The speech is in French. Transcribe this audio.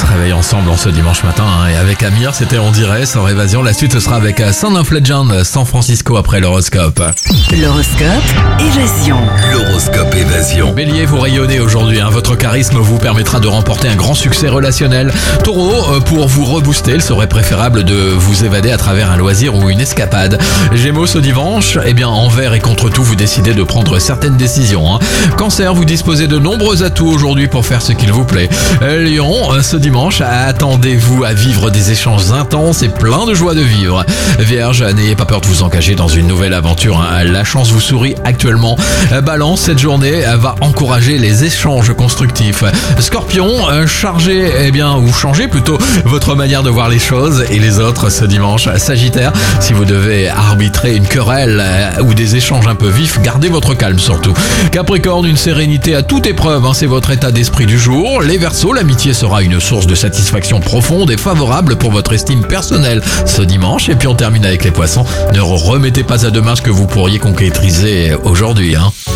réveille ensemble en ce dimanche matin. Et avec Amir, c'était On dirait, sans Évasion. La suite, ce sera avec Son of Legend, San Francisco après l'horoscope. L'horoscope Évasion. L'horoscope Évasion. Bélier, vous rayonnez aujourd'hui. Votre charisme vous permettra de remporter un grand succès relationnel. Taureau, pour vous rebooster, il serait préférable de vous évader à travers un loisir ou une escapade. Gémeaux, ce dimanche, envers et contre tout, vous décidez de prendre certaines décisions. Cancer, vous disposez de nombreux atouts aujourd'hui pour faire ce qu'il vous plaît. Lion, ce dimanche, attendez-vous à vivre des échanges intenses et plein de joie de vivre. Vierge, n'ayez pas peur de vous engager dans une nouvelle aventure. La chance vous sourit actuellement. Balance, cette journée va encourager les échanges constructifs. Scorpion, changez plutôt votre manière de voir les choses et les autres ce dimanche. Sagittaire, si vous devez arbitrer une querelle ou des échanges un peu vifs, gardez votre calme surtout. Capricorne, une sérénité à toute épreuve, c'est votre état d'esprit du jour. Les Verseaux, l'amitié sera une source de satisfaction profonde et favorable pour votre estime personnelle ce dimanche. Et puis on termine avec les Poissons. Ne remettez pas à demain ce que vous pourriez concrétiser aujourd'hui.